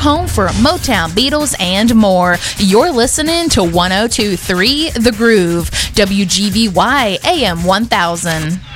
home for Motown, Beatles, and more. You're listening to 102.3 The Groove, WGVY AM 1000.